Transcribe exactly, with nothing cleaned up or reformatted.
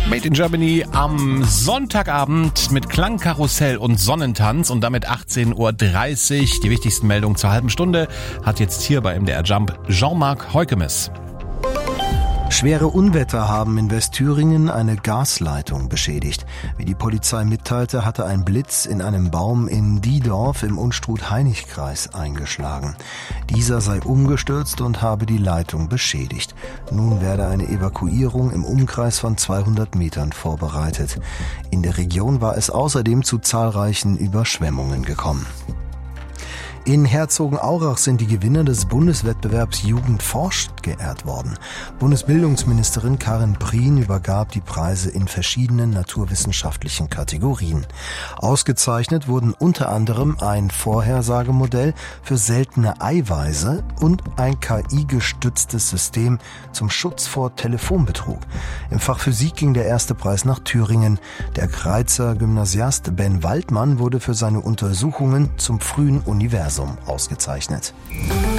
Made in Germany am Sonntagabend mit Klangkarussell und Sonnentanz und damit achtzehn Uhr dreißig. Die wichtigsten Meldungen zur halben Stunde hat jetzt hier bei M D R Jump Jean-Marc Heukemes. Schwere Unwetter haben in Westthüringen eine Gasleitung beschädigt. Wie die Polizei mitteilte, hatte ein Blitz in einem Baum in Diedorf im Unstrut-Hainich-Kreis eingeschlagen. Dieser sei umgestürzt und habe die Leitung beschädigt. Nun werde eine Evakuierung im Umkreis von zweihundert Metern vorbereitet. In der Region war es außerdem zu zahlreichen Überschwemmungen gekommen. In Herzogenaurach sind die Gewinner des Bundeswettbewerbs Jugend forscht geehrt worden. Bundesbildungsministerin Karin Prien übergab die Preise in verschiedenen naturwissenschaftlichen Kategorien. Ausgezeichnet wurden unter anderem ein Vorhersagemodell für seltene Eiweiße und ein K I-gestütztes System zum Schutz vor Telefonbetrug. Im Fach Physik ging der erste Preis nach Thüringen. Der Greizer Gymnasiast Ben Waldmann wurde für seine Untersuchungen zum frühen Universum ausgezeichnet.